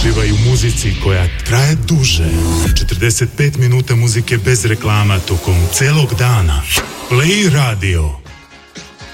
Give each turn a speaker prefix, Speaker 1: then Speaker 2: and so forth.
Speaker 1: Uživaju u muzici koja traje duže. 45 minuta muzike bez reklama tokom celog dana. Play Radio.